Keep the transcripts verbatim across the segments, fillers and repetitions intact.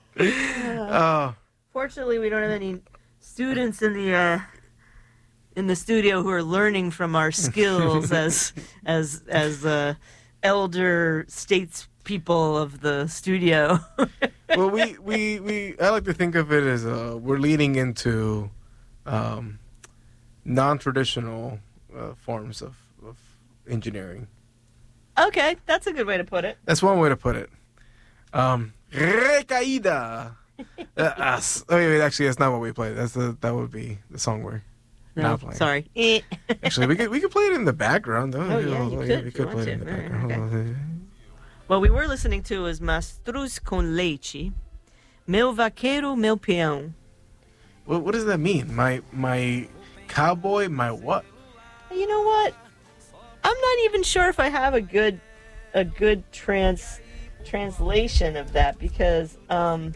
Oh. Fortunately, we don't have any students in the uh, in the studio who are learning from our skills as as as uh, elder statespeople of the studio. Well, we, we, we I like to think of it as uh, we're leading into um, non-traditional uh, forms of, of engineering. Okay, that's a good way to put it. That's one way to put it. Um, Recaída. uh, us. Oh, wait, actually, that's not what we play. That's the that would be the song we're No, not playing. sorry. Actually, we could we could play it in the background though. Oh, yeah, you could we if could you play it want in the to. Alright, background. okay. What we were listening to was Mastruz com Leite, Meu Vaqueiro, Meu Peão. What what does that mean? My my cowboy, my what? You know what? I'm not even sure if I have a good a good trans translation of that because um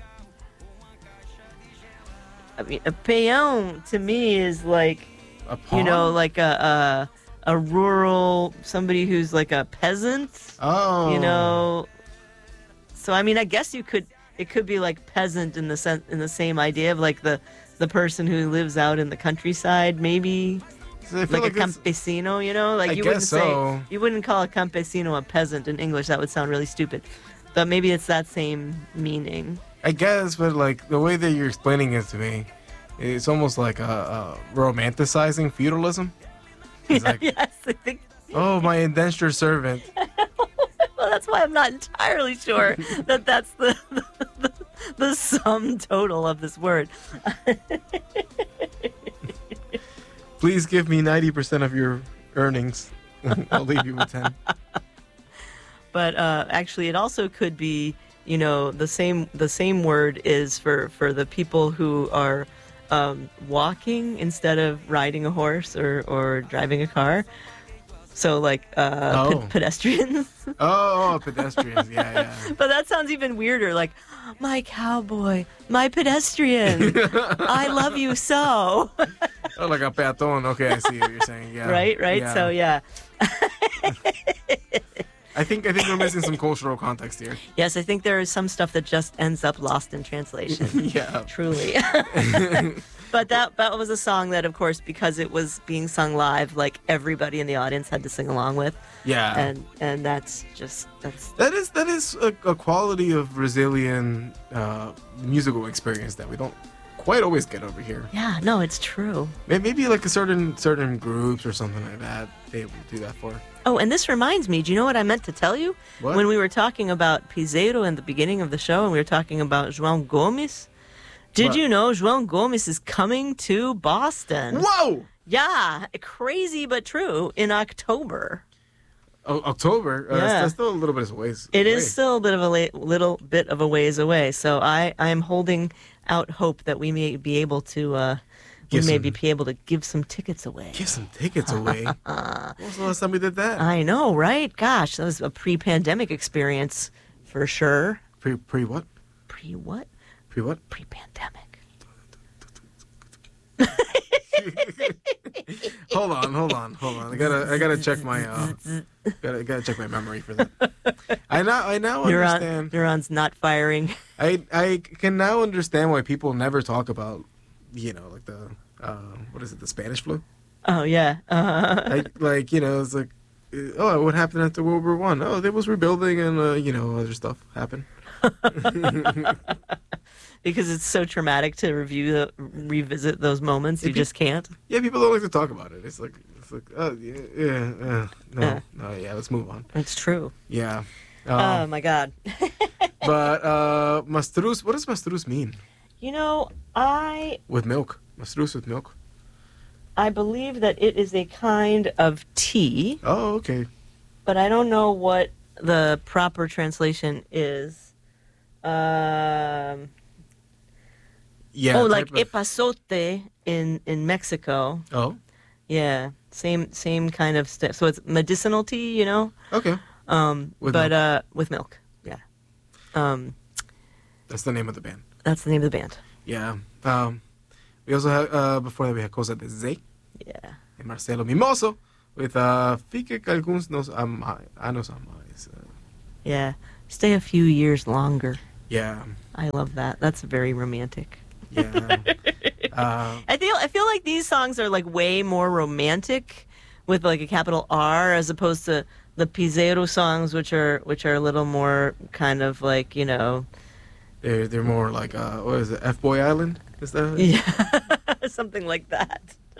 I mean a peão to me is like A pawn? you know like a a, a rural somebody who's like a peasant. Oh. You know. So I mean I guess you could it could be like peasant in the sen- in the same idea of like the the person who lives out in the countryside maybe. So I feel Like, a it's- campesino, you know? Like I you wouldn't guess say so. you wouldn't call a campesino a peasant in English. That would sound really stupid. But maybe it's that same meaning. I guess, but like the way that you're explaining it to me, it's almost like a, a romanticizing feudalism. It's like, Yes, I think. oh, my indentured servant. Well, that's why I'm not entirely sure that that's the the, the sum total of this word. Please give me ninety percent of your earnings. I'll leave you with ten. But uh, actually, it also could be, you know, the same. The same word is for, for the people who are um, walking instead of riding a horse or, or driving a car. So, like uh, Oh. pe- pedestrians. Oh, pedestrians. Yeah, yeah. But that sounds even weirder. Like, my cowboy, my pedestrian, I love you so. Oh, like a peatón. Okay, I see what you're saying. Yeah. Right, right. Yeah. So yeah. I think I think we're missing some cultural context here. Yes, I think there is some stuff that just ends up lost in translation. Yeah. Truly. But that that was a song that, of course, because it was being sung live, like everybody in the audience had to sing along with, Yeah. and and that's just that's That is that is a, a quality of Brazilian uh, musical experience that we don't quite always get over here. yeah. No, it's true. May- Maybe like a certain certain groups or something like that they able to do that for. Oh, and this reminds me. Do you know what I meant to tell you What? when we were talking about Piseiro in the beginning of the show, and we were talking about João Gomes? Did What? you know João Gomes is coming to Boston? Whoa! Yeah, crazy but true. In October. O- October. Uh, Yeah. that's, that's still a little bit of ways. It away. is still a bit of a la- little bit of a ways away, so I I am holding out hope that we may be able to uh, we Give may some- be be able to give some tickets away. Give some tickets away. When was the last time we did that? I know, right? Gosh, that was a pre-pandemic experience for sure. Pre pre what? Pre what? Pre what? Pre-pandemic. Hold on, hold on, hold on. I gotta I gotta check my uh gotta gotta check my memory for that. I now I now Neuron, understand. neurons not firing. I I can now understand why people never talk about, you know, like the uh, what is it, the Spanish flu? Oh yeah. Uh, I, like you know, it's like, uh, oh, what happened after World War One? Oh, there was rebuilding and uh, you know, other stuff happened. because it's so traumatic to review the, revisit those moments. You If you- just can't. Yeah, people don't like to talk about it. It's like it's like oh yeah, yeah uh, no Yeah. no yeah, let's move on. It's true. Yeah. Oh Um, my God. but uh, mastruz, what does mastruz mean? You know, I With milk, mastruz with milk. I believe that it is a kind of tea, Oh, okay. but I don't know what the proper translation is. Um, Yeah. oh, like type of- epazote in in Mexico. Oh, Yeah, same same kind of stuff. So it's medicinal tea, you know. okay. Um, With but milk. uh, with milk. Yeah. Um, That's the name of the band. that's the name of the band. Yeah. Um, we also have uh, before that we had Cosa de Zé Yeah. and Marcelo Mimoso with uh, Fique que alguns nos ama, a nos amais. Uh, Yeah. Stay a few years longer. Yeah. I love that. That's very romantic. Yeah. uh, I feel I feel like these songs are like way more romantic with like a capital R as opposed to the Piseiro songs, which are which are a little more kind of like, you know, they're they're more like uh, what is it? F Boy Island? Is that? Yeah, something like that.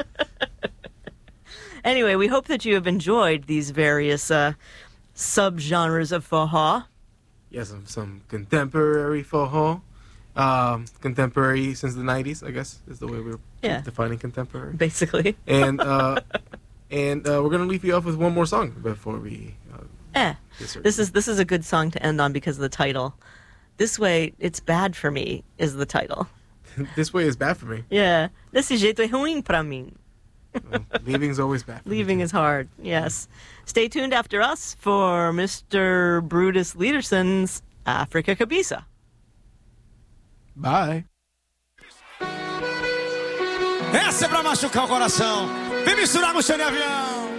Anyway, we hope that you have enjoyed these various uh, subgenres of forró. Yeah, some some contemporary forró. Um, contemporary since the nineties, I guess, is the way we're Yeah. defining contemporary. Basically. And uh, and uh, we're gonna leave you off with one more song before we. Uh, Eh, get this is this is a good song to end on because of the title. This Way, It's Bad for Me is the title. This way is bad for me. Yeah. Desse jeito é ruim pra mim. Well, leaving's always bad. For Leaving me is hard, yes. Stay tuned after us for Mister Brutus Lederson's Africa Cabeça. Bye. Essa é pra machucar o coração. Vem misturar no chão de avião.